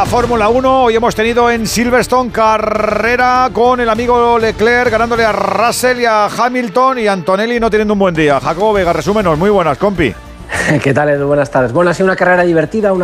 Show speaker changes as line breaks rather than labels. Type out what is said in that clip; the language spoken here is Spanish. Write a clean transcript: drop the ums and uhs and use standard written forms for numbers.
Fórmula 1. Hoy hemos tenido en Silverstone carrera con el amigo Leclerc ganándole a Russell y a Hamilton, y Antonelli no teniendo un buen día. Jacobo Vega, resúmenos. Muy buenas, compi.
¿Qué tal, Edu? Buenas tardes. Bueno, ha sido una carrera divertida, una